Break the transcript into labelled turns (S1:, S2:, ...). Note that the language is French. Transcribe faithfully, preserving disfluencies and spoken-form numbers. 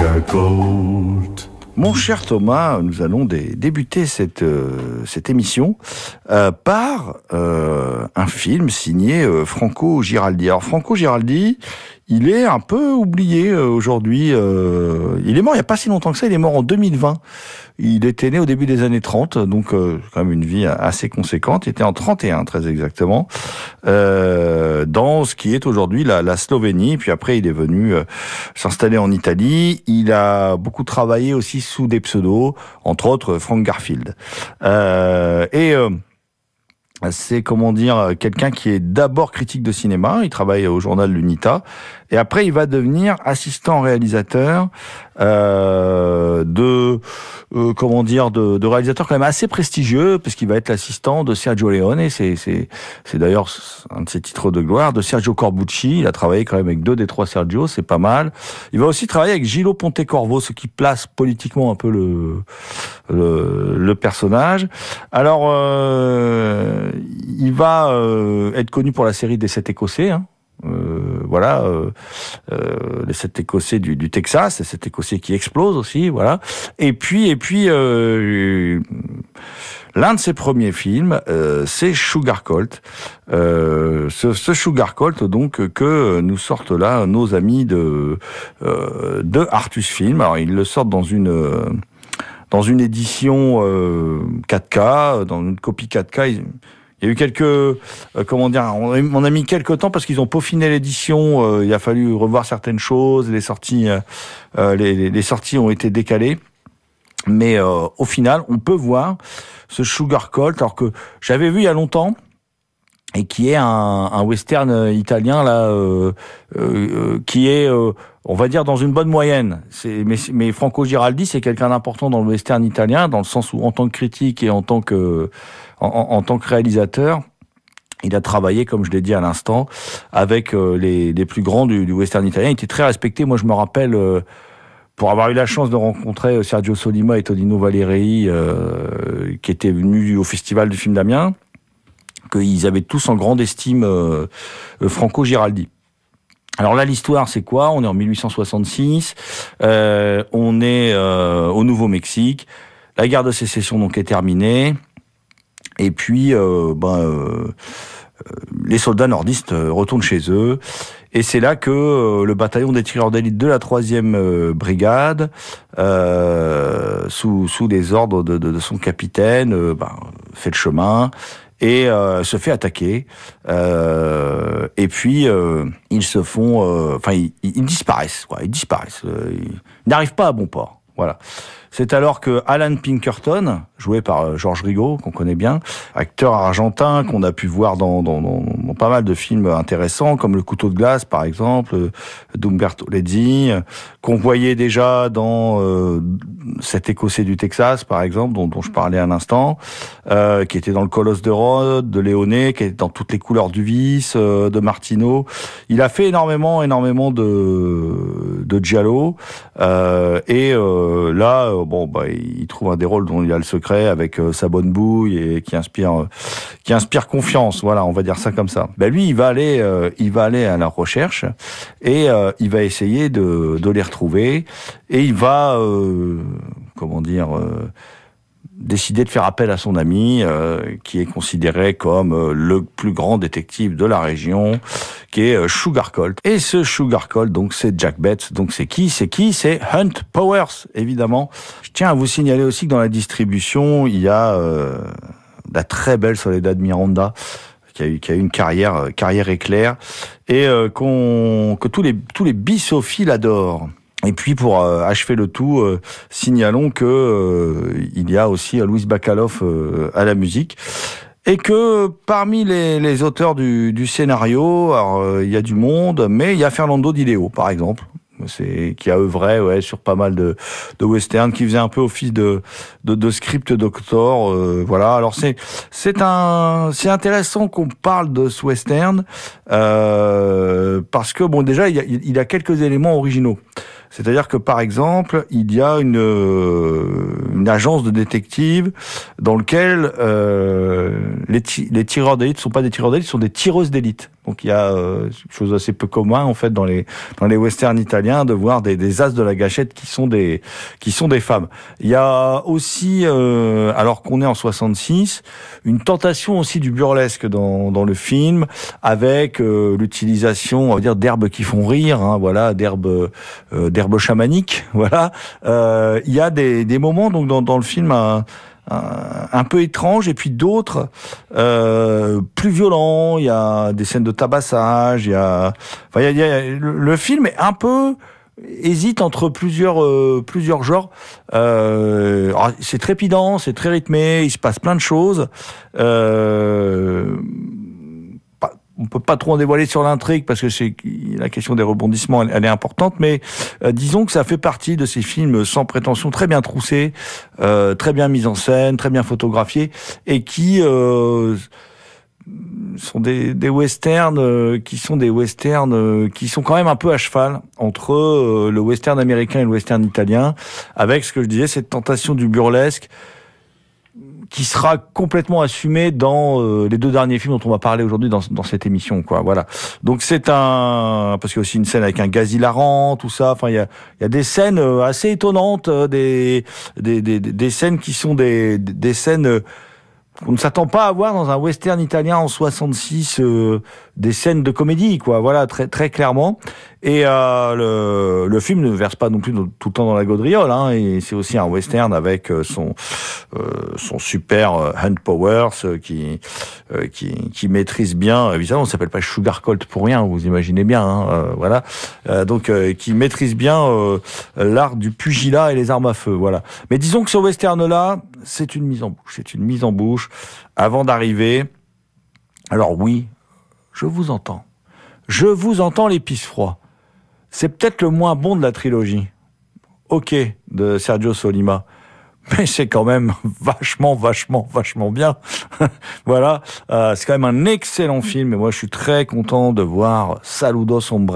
S1: Sugarcoat.
S2: Mon cher Thomas, nous allons dé- débuter cette, euh, cette émission euh, par euh, un film signé euh, Franco Giraldi. Alors Franco Giraldi, il est un peu oublié euh, aujourd'hui. Euh, il est mort il n'y a pas si longtemps que ça, il est mort en deux mille vingt. Il était né au début des années trente, donc euh, quand même une vie assez conséquente. Il était en trente et un, très exactement, euh, dans ce qui est aujourd'hui la, la Slovénie. Puis après, il est venu euh, s'installer en Italie. Il a beaucoup travaillé aussi sous des pseudos, entre autres Frank Garfield. Euh, et... Euh, C'est, comment dire, quelqu'un qui est d'abord critique de cinéma. Il travaille au journal L'Unità. Et après, il va devenir assistant réalisateur euh, de, euh, comment dire, de, de réalisateur quand même assez prestigieux, parce qu'il va être l'assistant de Sergio Leone. C'est, c'est, c'est d'ailleurs un de ses titres de gloire, de Sergio Corbucci. Il a travaillé quand même avec deux des trois Sergio, c'est pas mal. Il va aussi travailler avec Gillo Pontecorvo, ce qui place politiquement un peu le, le, le personnage. Alors, euh, il va euh, être connu pour la série des Sept Écossais, hein. Euh, voilà, euh, euh, les Sept Écossais du, du Texas, les Sept Écossais qui explosent aussi, voilà. Et puis, et puis, euh, l'un de ses premiers films, euh, c'est Sugarcoat. Euh, ce, ce Sugarcoat, donc, que nous sortent là nos amis de euh, de Artus Film. Alors, ils le sortent dans une euh, dans une édition euh, quatre K, dans une copie quatre K. Ils, Il y a eu quelques, euh, comment dire, on a, on a mis quelques temps parce qu'ils ont peaufiné l'édition. Euh, il a fallu revoir certaines choses. Les sorties, euh, les, les sorties ont été décalées. Mais euh, au final, on peut voir ce Sugarcoat, alors que j'avais vu il y a longtemps, et qui est un, un western italien là, euh, euh, qui est, euh, on va dire, dans une bonne moyenne. C'est, mais, mais Franco Giraldi, c'est quelqu'un d'important dans le western italien, dans le sens où, en tant que critique et en tant que En, en, en tant que réalisateur, il a travaillé, comme je l'ai dit à l'instant, avec euh, les, les plus grands du, du western italien. Il était très respecté. Moi, je me rappelle, euh, pour avoir eu la chance de rencontrer euh, Sergio Solima et Tonino Valerei, euh, qui étaient venus au Festival du film d'Amiens, qu'ils avaient tous en grande estime euh, euh, Franco Giraldi. Alors là, l'histoire, c'est quoi ? On est en mille huit cent soixante-six, euh, on est euh, au Nouveau-Mexique, la guerre de sécession donc est terminée. Et puis, euh, ben, euh, les soldats nordistes retournent chez eux. Et c'est là que euh, le bataillon des tireurs d'élite de la troisième euh, brigade, euh, sous, sous les ordres de, de, de son capitaine, euh, ben, fait le chemin et euh, se fait attaquer. Euh, et puis, euh, ils se font... Enfin, euh, ils, ils disparaissent. Quoi, ils disparaissent. Euh, ils n'arrivent pas à bon port. Voilà. C'est alors que Alan Pinkerton, joué par Georges Rigaud, qu'on connaît bien, acteur argentin qu'on a pu voir dans, dans, dans, dans pas mal de films intéressants, comme Le Couteau de glace, par exemple, d'Umberto Leddi, qu'on voyait déjà dans euh, Cet Écossais du Texas, par exemple, dont, dont je parlais à l'instant, euh, qui était dans Le Colosse de Rhodes, de Léoné, qui était dans Toutes les couleurs du vice, euh, de Martino. Il a fait énormément, énormément de, de giallo, euh, et euh, là, bon, bah, il trouve un des rôles dont il a le secret avec euh, sa bonne bouille et qui inspire, euh, qui inspire confiance. Voilà, on va dire ça comme ça. Ben lui, il va aller, euh, il va aller à la recherche et euh, il va essayer de, de les retrouver et il va, euh, comment dire. Euh, décidé de faire appel à son ami, euh, qui est considéré comme euh, le plus grand détective de la région, qui est euh, Sugarcoat. Et ce Sugarcoat, donc c'est Jack Betts. Donc c'est qui C'est qui C'est Hunt Powers, évidemment. Je tiens à vous signaler aussi que dans la distribution, il y a euh, la très belle Soledad Miranda, qui a eu, qui a eu une carrière, euh, carrière éclair, et euh, qu'on, que tous les, tous les bisophiles adorent. Et puis pour euh, achever le tout, euh, signalons que euh, il y a aussi Louis Bacalov euh, à la musique et que parmi les, les auteurs du, du scénario, alors euh, il y a du monde, mais il y a Fernando Di Leo par exemple, c'est qui a œuvré ouais sur pas mal de de westerns, qui faisait un peu office de de, de script doctor, euh, voilà. Alors c'est c'est un c'est intéressant qu'on parle de ce western euh, parce que bon déjà il y a, il y a quelques éléments originaux. C'est-à-dire que, par exemple, il y a une, une agence de détectives dans lequel euh, les, ti- les tireurs d'élite ne sont pas des tireurs d'élite, ce sont des tireuses d'élite. Donc il y a euh, quelque chose assez peu commun en fait dans les dans les westerns italiens de voir des, des as de la gâchette qui sont des qui sont des femmes. Il y a aussi, euh, alors qu'on est en soixante-six, une tentation aussi du burlesque dans dans le film avec euh, l'utilisation, on va dire, d'herbes qui font rire, hein, voilà, d'herbes euh, d'herbes chamaniques, voilà. Euh, il y a des des moments donc dans dans le film un, un, un peu étrange et puis d'autres euh, plus violents. Il y a des scènes de tabassage, il y a, enfin, il y a, il y a le, le film est un peu hésite entre plusieurs euh, plusieurs genres. Euh, alors, c'est trépidant, c'est très rythmé, il se passe plein de choses. Euh, On peut pas trop en dévoiler sur l'intrigue parce que c'est la question des rebondissements, elle, elle est importante, mais euh, disons que ça fait partie de ces films sans prétention, très bien troussés, euh, très bien mis en scène, très bien photographiés, et qui euh, sont des, des westerns euh, qui sont des westerns euh, qui sont quand même un peu à cheval entre euh, le western américain et le western italien, avec ce que je disais, cette tentation du burlesque, qui sera complètement assumé dans euh, les deux derniers films dont on va parler aujourd'hui dans, dans cette émission, quoi. Voilà. Donc c'est un, parce qu'il y a aussi une scène avec un gaz hilarant, tout ça. Enfin, il y a, il y a des scènes assez étonnantes, des, des, des, des scènes qui sont des, des scènes qu'on ne s'attend pas à voir dans un western italien en soixante-six, euh, des scènes de comédie, quoi. Voilà, très très clairement. Et euh, le, le film ne verse pas non plus tout le temps dans la gaudriole, hein. Et c'est aussi un western avec son euh, son super euh, Hunt Powers euh, qui euh, qui qui maîtrise bien. Évidemment, on s'appelle pas Sugar Colt pour rien. Vous imaginez bien, hein, euh, voilà. Euh, donc, euh, qui maîtrise bien euh, l'art du pugilat et les armes à feu, voilà. Mais disons que ce western-là, c'est une mise en bouche. C'est une mise en bouche avant d'arriver. Alors oui, je vous entends. Je vous entends les pisse-froids. C'est peut-être le moins bon de la trilogie. Ok, de Sergio Solima. Mais c'est quand même vachement, vachement, vachement bien. Voilà, euh, c'est quand même un excellent film. Et moi, je suis très content de voir Saludos Sombre.